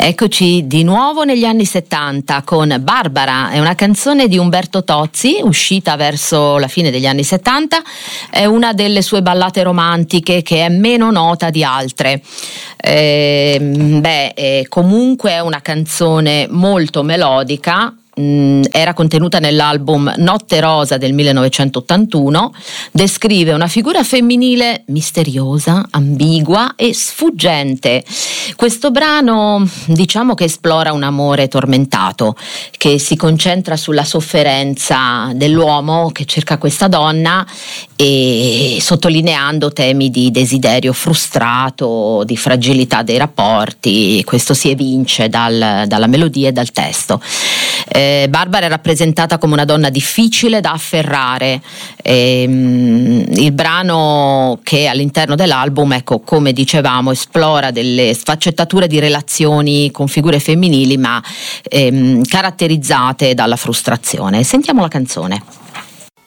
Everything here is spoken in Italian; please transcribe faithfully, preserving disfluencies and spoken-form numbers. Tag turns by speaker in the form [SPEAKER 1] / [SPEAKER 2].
[SPEAKER 1] Eccoci di nuovo negli anni settanta con Barbara, è una canzone di Umberto Tozzi uscita verso la fine degli anni settanta, è una delle sue ballate romantiche che è meno nota di altre. Eh, beh, eh, comunque è una canzone molto melodica. Mm, era contenuta nell'album Notte Rosa del millenovecentottantuno, descrive una figura femminile misteriosa, ambigua e sfuggente. Questo brano, diciamo che esplora un amore tormentato, che si concentra sulla sofferenza dell'uomo che cerca questa donna e sottolineando temi di desiderio frustrato, di fragilità dei rapporti. Questo si evince dal, dalla melodia e dal testo. Eh, Barbara è rappresentata come una donna difficile da afferrare. Eh, il brano, che all'interno dell'album, ecco, come dicevamo, esplora delle sfaccettature di relazioni con figure femminili, ma ehm, caratterizzate dalla frustrazione. Sentiamo la canzone.